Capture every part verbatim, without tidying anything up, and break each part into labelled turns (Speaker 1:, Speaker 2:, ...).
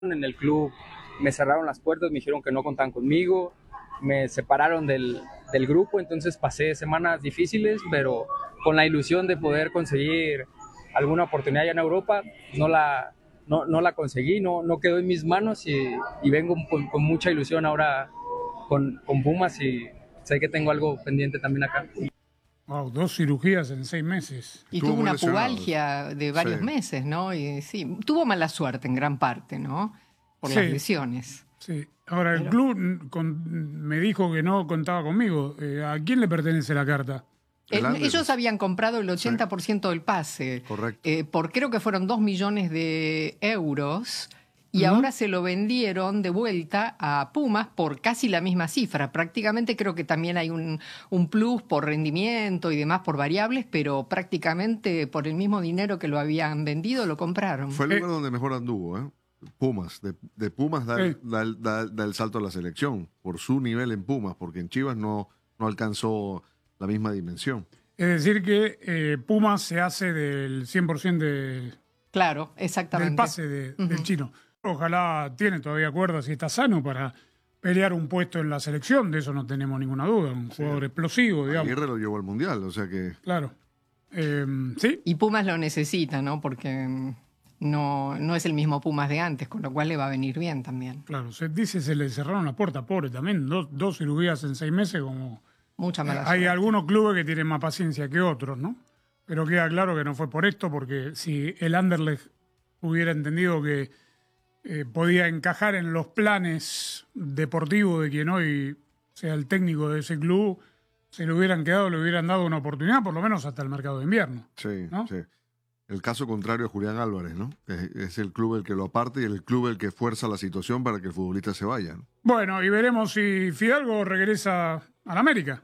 Speaker 1: En el club me cerraron las puertas, me dijeron que no contaban conmigo, me separaron del, del grupo, entonces pasé semanas difíciles, pero con la ilusión de poder conseguir alguna oportunidad ya en Europa, no la, no, no la conseguí, no, no quedó en mis manos y, y vengo con, con mucha ilusión ahora con, con Pumas y sé que tengo algo pendiente también acá.
Speaker 2: Wow, dos cirugías en seis meses.
Speaker 3: Y
Speaker 4: Estuvo
Speaker 3: tuvo
Speaker 4: muy
Speaker 3: una
Speaker 4: lesionado.
Speaker 3: pubalgia de varios
Speaker 4: Sí.
Speaker 3: meses, ¿no? Y sí, tuvo mala suerte en gran parte, ¿no? Por
Speaker 2: Sí.
Speaker 3: las lesiones.
Speaker 2: Sí. Ahora, el
Speaker 3: Pero-
Speaker 2: club mm, con- me dijo que no contaba conmigo. Eh, ¿A quién le pertenece la carta?
Speaker 3: Eh,
Speaker 4: El Anderlecht.
Speaker 3: ellos habían comprado el ochenta por ciento del pase.
Speaker 4: Correcto.
Speaker 3: eh, por creo que fueron dos millones de euros. Y
Speaker 2: Ujú.
Speaker 3: ahora se lo vendieron de vuelta a Pumas por casi la misma cifra. Prácticamente creo que también hay un, un plus por rendimiento y demás por variables, pero prácticamente por el mismo dinero que lo habían vendido lo compraron.
Speaker 4: Fue el
Speaker 2: Eh.
Speaker 4: lugar donde mejor anduvo, ¿eh? Pumas. De, de Pumas da,
Speaker 2: Sí.
Speaker 4: da el- da- da el salto a la selección por su nivel en Pumas, porque en Chivas no, no alcanzó la misma dimensión.
Speaker 2: Es decir, que eh, Pumas se hace del cien por ciento de-
Speaker 3: Claro, exactamente.
Speaker 2: del pase de- del
Speaker 3: Ujú.
Speaker 2: chino. Ojalá tiene todavía cuerdas y está sano para pelear un puesto en la selección, de eso no tenemos ninguna duda. Un jugador explosivo, digamos.
Speaker 4: Aguirre lo llevó al Mundial, o sea que
Speaker 2: Claro. Eh, sí,
Speaker 3: Y Pumas lo necesita, ¿no? Porque mm, no, no es el mismo Pumas de antes, con lo cual le va a venir bien también.
Speaker 2: claro. Se dice se le cerraron la puerta, pobre también. Dos, dos cirugías en seis meses, como.
Speaker 3: Mucha mala
Speaker 2: Hay
Speaker 3: suerte.
Speaker 2: algunos clubes que tienen más paciencia que otros, ¿no? Pero queda claro que no fue por esto, porque si el Anderlecht hubiera entendido que eh, podía encajar en los planes deportivos de quien hoy sea el técnico de ese club, se le hubieran quedado, le hubieran dado una oportunidad, por lo menos hasta el mercado de invierno.
Speaker 4: sí,
Speaker 2: ¿No?
Speaker 4: sí. El caso contrario a Julián Álvarez, ¿no? Es, es el club el que lo aparte y el club el que fuerza la situación para que el futbolista se vaya, ¿no?
Speaker 2: Bueno, y veremos si Fidalgo regresa a la América,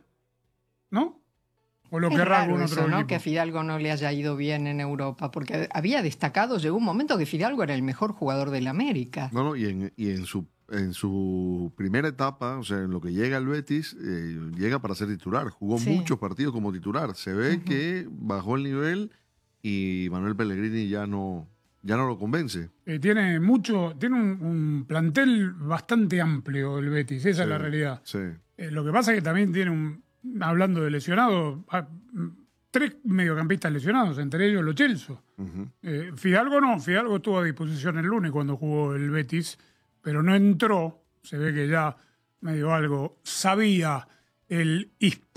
Speaker 2: ¿no? O lo
Speaker 3: Es
Speaker 2: querrá
Speaker 3: raro
Speaker 2: algún
Speaker 3: eso,
Speaker 2: otro
Speaker 3: ¿no?
Speaker 2: equipo.
Speaker 3: Que a Fidalgo no le haya ido bien en Europa, porque había destacado, llegó un momento que Fidalgo era el mejor jugador del América.
Speaker 4: No, no, y en, y en su en su primera etapa, o sea, en lo que llega al Betis, eh, llega para ser titular. Jugó
Speaker 3: Sí.
Speaker 4: muchos partidos como titular. Se ve
Speaker 3: Ujú.
Speaker 4: que bajó el nivel y Manuel Pellegrini ya no, ya no lo convence.
Speaker 2: Eh, tiene mucho, tiene un, un plantel bastante amplio el Betis, esa es la
Speaker 4: Sí,
Speaker 2: realidad.
Speaker 4: Sí,
Speaker 2: Eh, lo que pasa es que también tiene un, hablando de lesionados, ah, mm, tres mediocampistas lesionados, entre ellos Lo Celso.
Speaker 4: ujú.
Speaker 2: Eh, Fidalgo no, Fidalgo estuvo a disposición el lunes cuando jugó el Betis, pero no entró. Se ve que ya medio algo sabía el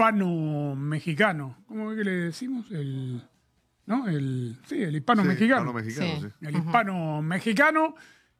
Speaker 2: hispano-mexicano. ¿Cómo es que le decimos? El, ¿no? El, sí, el
Speaker 4: Sí,
Speaker 2: hispano-mexicano.
Speaker 4: hispano-mexicano,
Speaker 3: Sí.
Speaker 4: sí.
Speaker 2: El hispano-mexicano.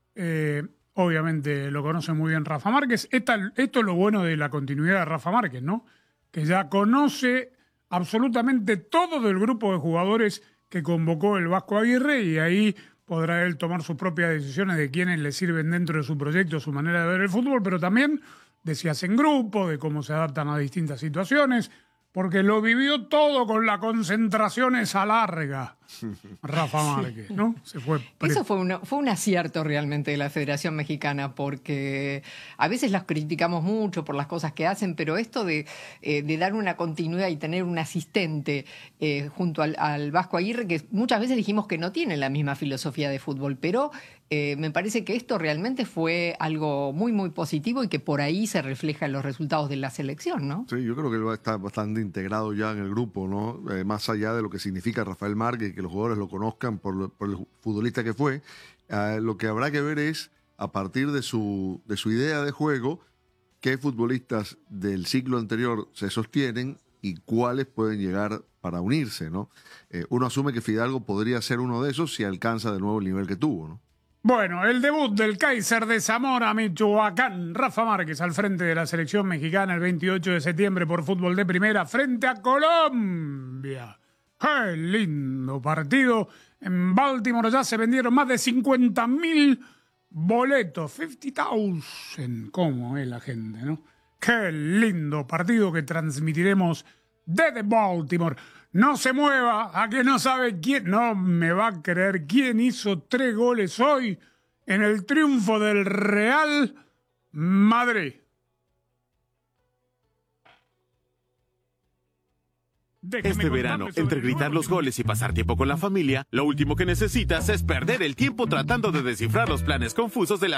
Speaker 2: eh, obviamente lo conoce muy bien Rafa Márquez. Esta- esto es lo bueno de la continuidad de Rafa Márquez, ¿no? Que ya conoce absolutamente todo del grupo de jugadores que convocó el Vasco Aguirre y ahí podrá él tomar sus propias decisiones de quiénes le sirven dentro de su proyecto, su manera de ver el fútbol, pero también de si hacen grupo, de cómo se adaptan a distintas situaciones, porque lo vivió todo con la concentración esa larga. Rafa Márquez, ¿no? Se fue. pre-
Speaker 3: Eso fue, una- fue un acierto realmente de la Federación Mexicana, porque a veces las criticamos mucho por las cosas que hacen, pero esto de, eh, de dar una continuidad y tener un asistente eh, junto al, al Vasco Aguirre, que muchas veces dijimos que no tiene la misma filosofía de fútbol, pero eh, me parece que esto realmente fue algo muy, muy positivo y que por ahí se refleja en los resultados de la selección, ¿no?
Speaker 4: Sí, yo creo que él va a estar bastante integrado ya en el grupo, ¿no? Eh, más allá de lo que significa Rafael Márquez, que los jugadores lo conozcan por, lo- por el futbolista que fue, eh, lo que habrá que ver es, a partir de su, de su idea de juego, qué futbolistas del ciclo anterior se sostienen y cuáles pueden llegar para unirse, ¿no? Eh, uno asume que Fidalgo podría ser uno de esos si alcanza de nuevo el nivel que tuvo, ¿no?
Speaker 2: Bueno, el debut del Kaiser de Zamora, Michoacán, Rafa Márquez al frente de la selección mexicana el veintiocho de septiembre por fútbol de primera frente a Colombia. ¡Qué lindo partido! En Baltimore ya se vendieron más de cincuenta mil boletos, cincuenta mil. ¿Cómo es la gente, no? ¡Qué lindo partido que transmitiremos desde Baltimore! No se mueva, a que no sabe quién, no me va a creer quién hizo tres goles hoy en el triunfo del Real Madrid. Déjenme
Speaker 5: Este verano,
Speaker 2: contarles sobre
Speaker 5: entre
Speaker 2: el
Speaker 5: gritar
Speaker 2: nuevo
Speaker 5: los goles y pasar tiempo con la familia, lo último que necesitas es perder el tiempo tratando de descifrar los planes confusos de la